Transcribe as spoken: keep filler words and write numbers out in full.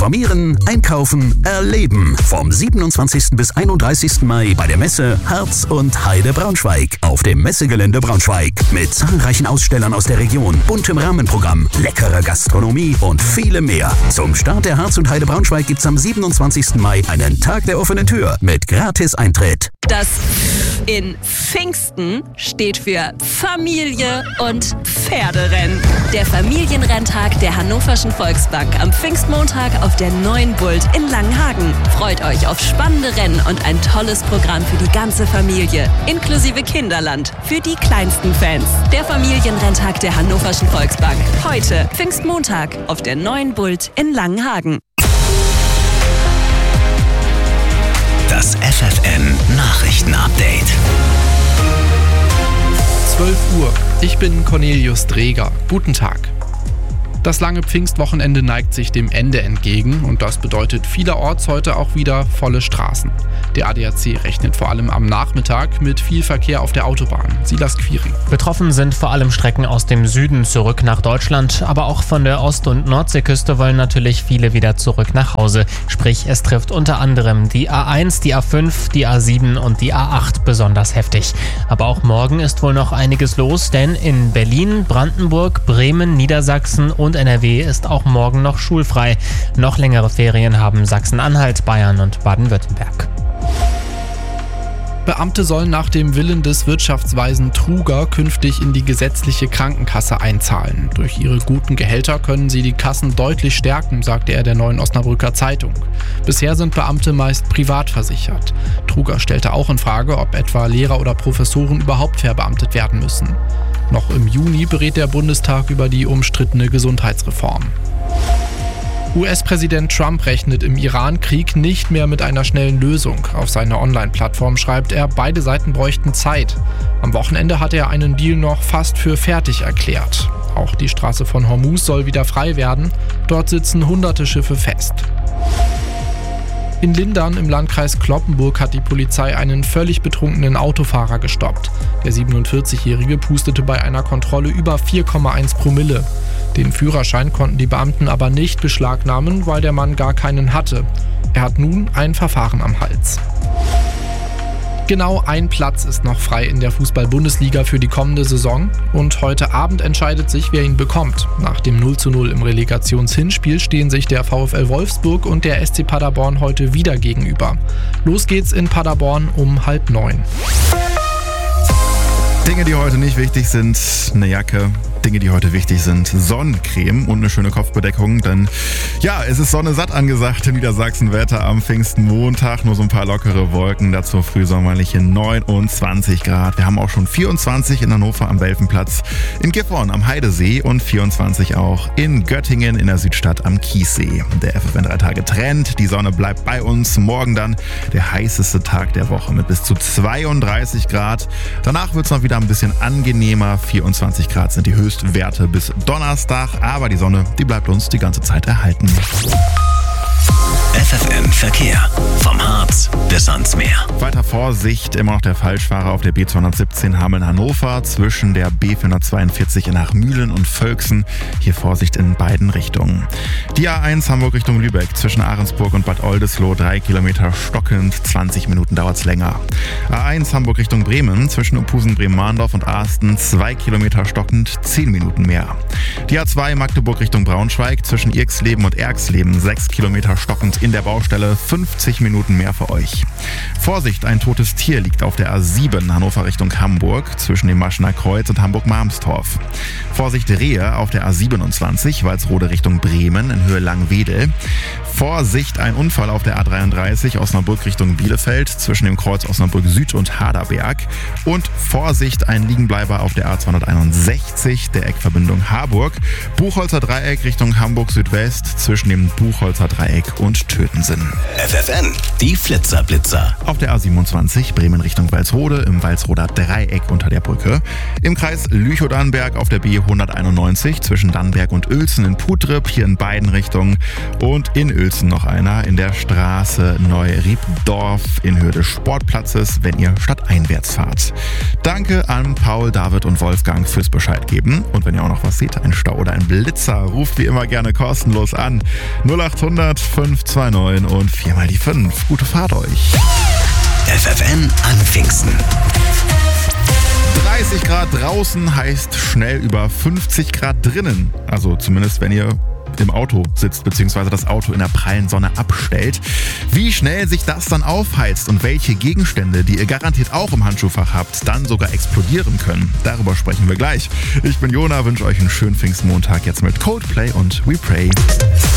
Informieren, einkaufen, erleben. Vom siebenundzwanzigsten bis einunddreißigsten Mai bei der Messe Harz und Heide Braunschweig auf dem Messegelände Braunschweig. Mit zahlreichen Ausstellern aus der Region, buntem Rahmenprogramm, leckerer Gastronomie und vielem mehr. Zum Start der Harz und Heide Braunschweig gibt's am siebenundzwanzigsten Mai einen Tag der offenen Tür mit Gratis-Eintritt. Das in Pfingsten steht für Familie und Pferderennen. Der Familienrenntag der Hannoverschen Volksbank am Pfingstmontag auf der Neuen Bult in Langenhagen. Freut euch auf spannende Rennen und ein tolles Programm für die ganze Familie, inklusive Kinderland für die kleinsten Fans. Der Familienrenntag der Hannoverschen Volksbank. Heute, Pfingstmontag, auf der Neuen Bult in Langenhagen. Das F F N Nachrichten-Update. zwölf Uhr. Ich bin Cornelius Dreger. Guten Tag. Das lange Pfingstwochenende neigt sich dem Ende entgegen und das bedeutet vielerorts heute auch wieder volle Straßen. Der A D A C rechnet vor allem am Nachmittag mit viel Verkehr auf der Autobahn. Silas Quiring. Betroffen sind vor allem Strecken aus dem Süden zurück nach Deutschland, aber auch von der Ost- und Nordseeküste wollen natürlich viele wieder zurück nach Hause. Sprich, es trifft unter anderem die A eins, die A fünf, die A sieben und die A acht besonders heftig. Aber auch morgen ist wohl noch einiges los, denn in Berlin, Brandenburg, Bremen, Niedersachsen und N R W ist auch morgen noch schulfrei. Noch längere Ferien haben Sachsen-Anhalt, Bayern und Baden-Württemberg. Beamte sollen nach dem Willen des Wirtschaftsweisen Truger künftig in die gesetzliche Krankenkasse einzahlen. Durch ihre guten Gehälter können sie die Kassen deutlich stärken, sagte er der Neuen Osnabrücker Zeitung. Bisher sind Beamte meist privat versichert. Truger stellte auch in Frage, ob etwa Lehrer oder Professoren überhaupt verbeamtet werden müssen. Noch im Juni berät der Bundestag über die umstrittene Gesundheitsreform. U S-Präsident Trump rechnet im Iran-Krieg nicht mehr mit einer schnellen Lösung. Auf seiner Online-Plattform schreibt er, beide Seiten bräuchten Zeit. Am Wochenende hat er einen Deal noch fast für fertig erklärt. Auch die Straße von Hormuz soll wieder frei werden. Dort sitzen hunderte Schiffe fest. In Lindern im Landkreis Cloppenburg hat die Polizei einen völlig betrunkenen Autofahrer gestoppt. Der siebenundvierzigjährige pustete bei einer Kontrolle über vier Komma eins Promille. Den Führerschein konnten die Beamten aber nicht beschlagnahmen, weil der Mann gar keinen hatte. Er hat nun ein Verfahren am Hals. Genau ein Platz ist noch frei in der Fußball-Bundesliga für die kommende Saison und heute Abend entscheidet sich, wer ihn bekommt. Nach dem null zu null im Relegations-Hinspiel stehen sich der VfL Wolfsburg und der S C Paderborn heute wieder gegenüber. Los geht's in Paderborn um halb neun. Dinge, die heute nicht wichtig sind, eine Jacke. Dinge, die heute wichtig sind, Sonnencreme und eine schöne Kopfbedeckung, denn ja, es ist Sonne satt angesagt im Niedersachsen-Wetter am Pfingstmontag, nur so ein paar lockere Wolken, dazu frühsommerliche neunundzwanzig Grad. Wir haben auch schon vierundzwanzig in Hannover am Welfenplatz, in Gifhorn am Heidesee und vierundzwanzig auch in Göttingen in der Südstadt am Kiessee. Der F F N drei Tage Trend, die Sonne bleibt bei uns, morgen dann der heißeste Tag der Woche mit bis zu zweiunddreißig Grad. Danach wird es noch wieder ein bisschen angenehmer, vierundzwanzig Grad sind die höchsten Werte bis Donnerstag, aber die Sonne, die bleibt uns die ganze Zeit erhalten. F F N Verkehr. Vom Harz bis ans Meer. Weiter Vorsicht, immer noch der Falschfahrer auf der B zweihundertsiebzehn Hameln-Hannover zwischen der B vierhundertzweiundvierzig in Nachmühlen und Völksen. Hier Vorsicht in beiden Richtungen. Die A eins Hamburg Richtung Lübeck zwischen Ahrensburg und Bad Oldesloe drei Kilometer stockend, zwanzig Minuten dauert's länger. A eins Hamburg Richtung Bremen zwischen Uphusen, Bremen-Mahndorf und Asten zwei Kilometer stockend, zehn Minuten mehr. Die A zwei Magdeburg Richtung Braunschweig zwischen Irxleben und Erxleben sechs Kilometer stockend in der Baustelle, fünfzig Minuten mehr für euch. Vorsicht, ein totes Tier liegt auf der A sieben Hannover Richtung Hamburg zwischen dem Maschener Kreuz und Hamburg-Marmstorf. Vorsicht, Rehe auf der A siebenundzwanzig Walsrode Richtung Bremen in Höhe Langwedel. Vorsicht, ein Unfall auf der A dreiunddreißig Osnabrück Richtung Bielefeld zwischen dem Kreuz Osnabrück Süd und Haderberg. Und Vorsicht, ein Liegenbleiber auf der A zweihunderteinundsechzig der Eckverbindung Harburg. Buchholzer Dreieck Richtung Hamburg Südwest zwischen dem Buchholzer Dreieck und Tür. töten sind. F F N, die Flitzerblitzer. Auf der A siebenundzwanzig Bremen Richtung Walsrode im Walsroder Dreieck unter der Brücke. Im Kreis Lüchow-Dannenberg auf der B hunderteinundneunzig zwischen Dannenberg und Uelzen in Putrip, hier in beiden Richtungen. Und in Uelzen noch einer in der Straße Neu-Riebdorf in Höhe des Sportplatzes, wenn ihr stadteinwärts fahrt. Danke an Paul, David und Wolfgang fürs Bescheid geben. Und wenn ihr auch noch was seht, ein Stau oder ein Blitzer, ruft wie immer gerne kostenlos an. null acht hundert fünf zwei neun und viermal die fünf. Gute Fahrt euch. F F N an Pfingsten. dreißig Grad draußen heißt schnell über fünfzig Grad drinnen. Also zumindest, wenn ihr im Auto sitzt bzw. das Auto in der prallen Sonne abstellt. Wie schnell sich das dann aufheizt und welche Gegenstände, die ihr garantiert auch im Handschuhfach habt, dann sogar explodieren können, darüber sprechen wir gleich. Ich bin Jona, wünsche euch einen schönen Pfingstmontag jetzt mit Coldplay und We Pray.